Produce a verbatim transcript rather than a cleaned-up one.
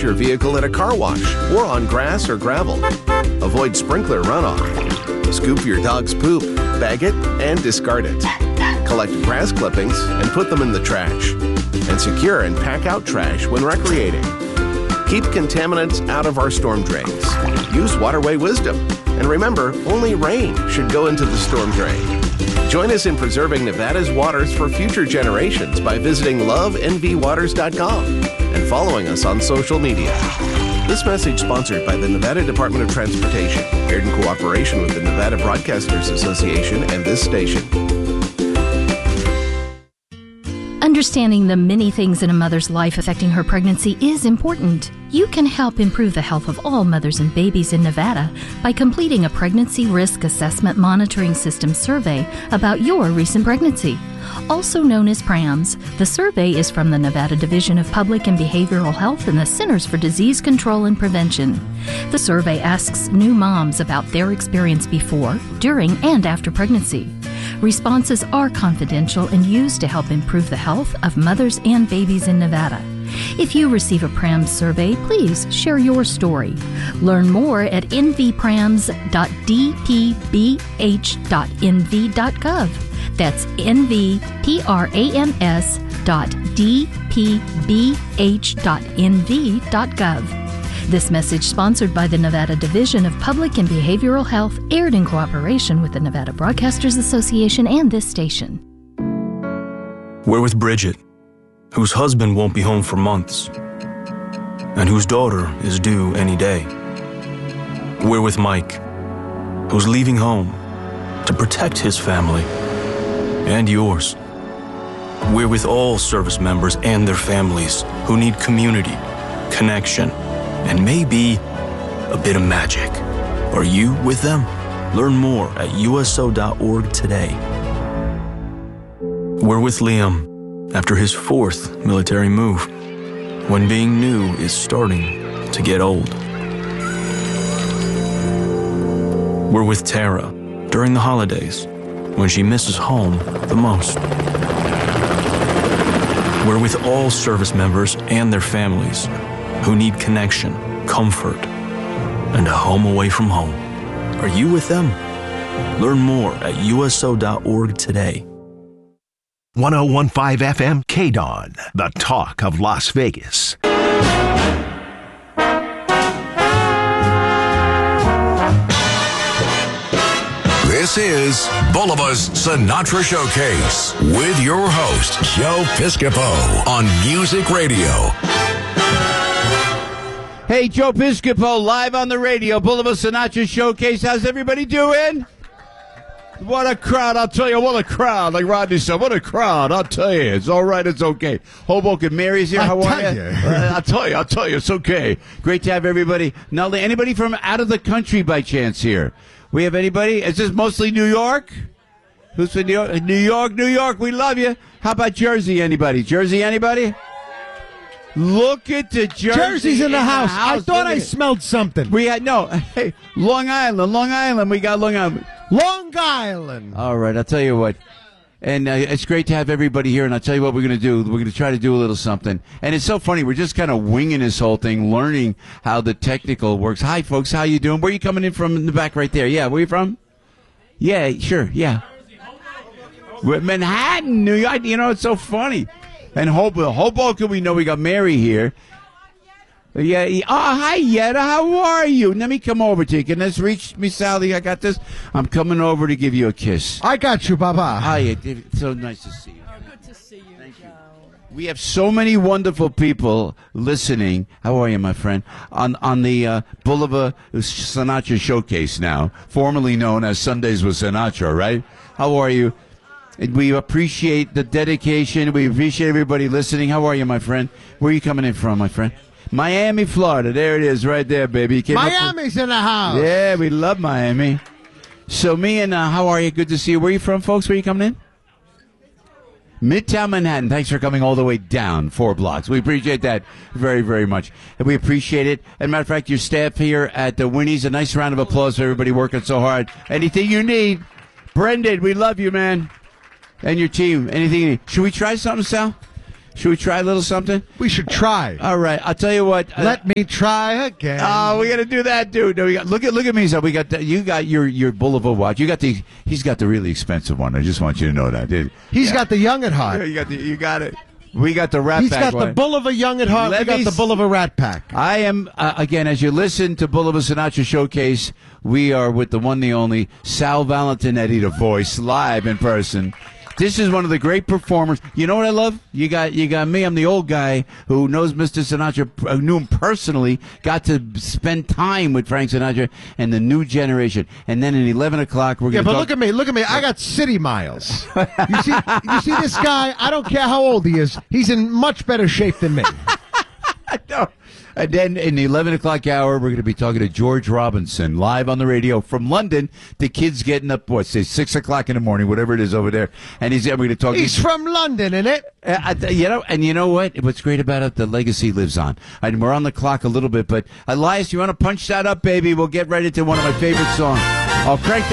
your vehicle at a car wash or on grass or gravel. Avoid sprinkler runoff. Scoop your dog's poop, bag it, and discard it. Collect grass clippings and put them in the trash. And secure and pack out trash when recreating. Keep contaminants out of our storm drains. Use waterway wisdom. And remember, only rain should go into the storm drain. Join us in preserving Nevada's waters for future generations by visiting love n v waters dot com and following us on social media. This message sponsored by the Nevada Department of Transportation, aired in cooperation with the Nevada Broadcasters Association and this station. Understanding the many things in a mother's life affecting her pregnancy is important. You can help improve the health of all mothers and babies in Nevada by completing a Pregnancy Risk Assessment Monitoring System survey about your recent pregnancy. Also known as PRAMS, the survey is from the Nevada Division of Public and Behavioral Health and the Centers for Disease Control and Prevention. The survey asks new moms about their experience before, during, and after pregnancy. Responses are confidential and used to help improve the health of mothers and babies in Nevada. If you receive a PRAMS survey, please share your story. Learn more at n v prams dot d p b h dot n v dot gov. That's n v prams dot d p b h dot n v dot gov. This message sponsored by the Nevada Division of Public and Behavioral Health, aired in cooperation with the Nevada Broadcasters Association and this station. We're with Bridget, whose husband won't be home for months, and whose daughter is due any day. We're with Mike, who's leaving home to protect his family and yours. We're with all service members and their families who need community, connection, and maybe a bit of magic. Are you with them? Learn more at u s o dot org today. We're with Liam after his fourth military move, when being new is starting to get old. We're with Tara during the holidays, when she misses home the most. We're with all service members and their families who need connection, comfort, and a home away from home. Are you with them? Learn more at u s o dot org today. one oh one point five F M K D O N, the talk of Las Vegas. This is Bolivar's Sinatra Showcase with your host, Joe Piscopo on Music Radio. Hey, Joe Piscopo, live on the radio, Boulevard Sinatra Showcase. How's everybody doing? What a crowd, I'll tell you, what a crowd. Like Rodney said, what a crowd, I'll tell you. It's all right, it's okay. Hoboken Mary's here, how I'll are tell you? you. Uh, I'll tell you, I'll tell you, it's okay. Great to have everybody. Now, anybody from out of the country by chance here? We have anybody? Is this mostly New York? Who's from New York? New York, New York, we love you. How about Jersey, anybody? Jersey, anybody? Look at the Jersey. Jersey's in the, in house. the house. I thought Look I at- smelled something. We had, no, hey, Long Island, Long Island, we got Long Island. Long Island. All right, I'll tell you what. And uh, it's great to have everybody here, and I'll tell you what we're going to do. We're going to try to do a little something. And it's so funny. We're just kind of winging this whole thing, learning how the technical works. Hi, folks. How you doing? Where are you coming in from in the back right there? Yeah, where you from? Yeah, sure, yeah. We're Manhattan, New York. You know, it's so funny. And Hoboken, Hoboken, we know we got Mary here. Yeah. he- Oh, hi, Yetta. How are you? Let me come over to you. Can this reach me, Sally? I got this. I'm coming over to give you a kiss. I got you, Baba. Hi, it's so nice to see you. Good to see you, Thank you. Joe. We have so many wonderful people listening. How are you, my friend? On on the uh, Boulevard Sinatra Showcase now, formerly known as Sundays with Sinatra, right? How are you? And we appreciate the dedication. We appreciate everybody listening. How are you, my friend? Where are you coming in from, my friend? Miami, Florida. There it is, right there, baby. You came up with- Miami's in the house. Yeah, we love Miami. So me and uh, how are you? Good to see you. Where are you from, folks? Where are you coming in? Midtown Manhattan. Thanks for coming all the way down four blocks. We appreciate that very, very much. And we appreciate it. As a matter of fact, your staff here at the Winnie's, a nice round of applause for everybody working so hard. Anything you need, Brendan, we love you, man. And your team. Anything you need. Should we try something, Sal? Should we try a little something? We should try. All right, I'll tell you what. uh, Let me try again. Oh, we got to do that, dude. No, we got, look at look at me, son. We got the, you got your your Boulevard watch. You got the he's got the really expensive one. I just want you to know that. Dude. He's got the young at heart. You got the you got it. We got the Rat He's Pack got one. the bull of a young at heart. Let we got me the s- bull of a Rat Pack. I am uh, again as you listen to Boulevard Sinatra Showcase. We are with the one, the only Sal Valentinetti, the voice, live in person. This is one of the great performers. You know what I love? You got you got me. I'm the old guy who knows Mister Sinatra, uh, knew him personally, got to spend time with Frank Sinatra and the new generation. And then at eleven o'clock, we're Yeah, going to but talk. look at me. Look at me. I got city miles. You see, you see this guy? I don't care how old he is. He's in much better shape than me. No. And then in the eleven o'clock hour, we're going to be talking to George Robinson live on the radio from London. The kid's getting up, what, say six o'clock in the morning, whatever it is over there. And he's we're going to talk. He's from London, isn't it? Uh, I- you know, and you know what? What's great about it, the legacy lives on. And we're on the clock a little bit, but Elias, you want to punch that up, baby? We'll get right into one of my favorite songs. I'll crank that.